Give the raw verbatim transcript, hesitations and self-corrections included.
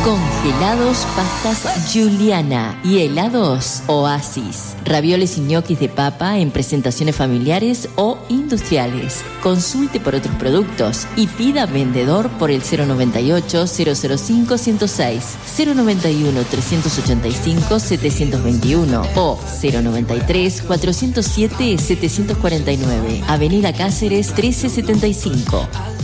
Congelados pastas Juliana y helados Oasis. Ravioles y ñoquis de papa en presentaciones familiares o industriales. Consulte por otros productos y pida vendedor por el cero noventa y ocho, cero cero cinco, ciento seis, cero noventa y uno, trescientos ochenta y cinco, setecientos veintiuno o cero noventa y tres, cuatrocientos siete, setecientos cuarenta y nueve. Avenida Cáceres trece setenta y cinco.